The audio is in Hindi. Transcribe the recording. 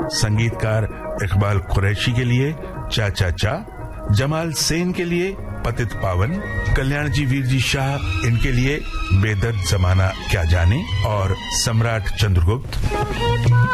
संगीतकार इकबाल कुरैशी के लिए चाचा चा, जमाल सेन के लिए पतित पावन, कल्याण जी वीर जी शाह इनके लिए बेदर्द जमाना क्या जाने और सम्राट चंद्रगुप्त।